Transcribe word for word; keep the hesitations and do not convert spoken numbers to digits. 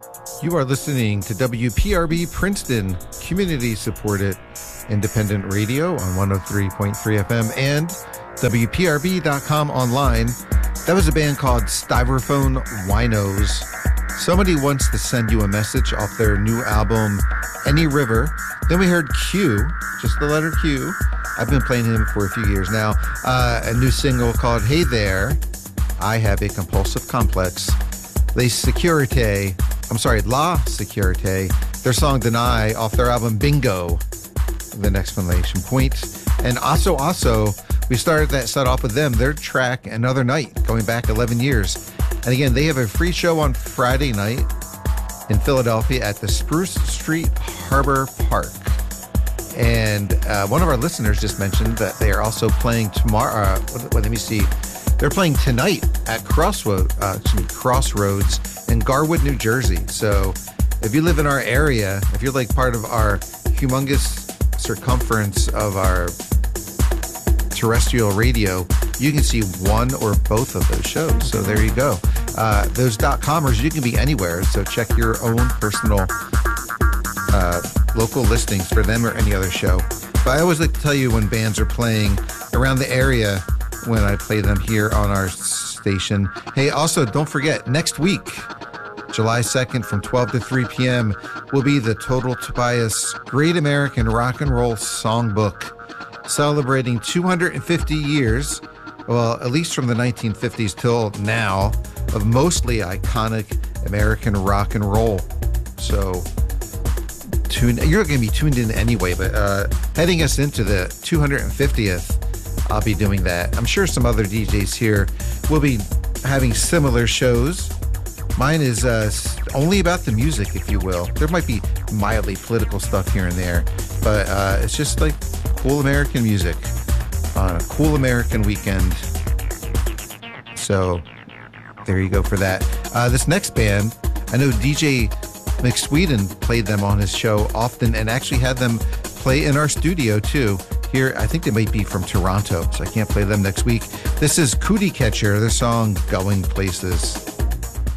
You are listening to W P R B Princeton, community-supported independent radio on one oh three point three F M and W P R B dot com online. That was a band called Styrofoam Winos. Somebody wants to send you a message off their new album, Any River. Then we heard Q, just the letter Q. I've been playing him for a few years now. Uh, a new single called Hey There, I Have a Compulsive Complex. Les Securite, I'm sorry, La Securite, their song Deny off their album Bingo, with an exclamation point. And Also Also, we started that set off with them, their track Another Night, going back eleven years. And again, they have a free show on Friday night in Philadelphia at the Spruce Street Harbor Park. And uh, one of our listeners just mentioned that they are also playing tomorrow. Uh, what, what, let me see. They're playing tonight at Crossroad, uh, excuse me, Crossroads in Garwood, New Jersey. So if you live in our area, if you're like part of our humongous circumference of our terrestrial radio, you can see one or both of those shows. So there you go. Uh, those dot-comers, you can be anywhere. So check your own personal uh, local listings for them or any other show. But I always like to tell you when bands are playing around the area when I play them here on our station. Hey, also, don't forget, next week, July second from twelve to three p.m. will be the Total Tobias Great American Rock and Roll Songbook, celebrating two hundred fifty years, well, at least from the nineteen fifties till now, of mostly iconic American rock and roll. So tune, you're going to be tuned in anyway, but uh, heading us into the two hundred fiftieth, I'll be doing that. I'm sure some other D Js here will be having similar shows. Mine is uh, only about the music, if you will. There might be mildly political stuff here and there, but uh, it's just like cool American music on a cool American weekend. So there you go for that. Uh, this next band, I know D J McSweden played them on his show often and actually had them play in our studio too. Here, I think they might be from Toronto, so I can't play them next week. This is Cootie Catcher, their song Going Places.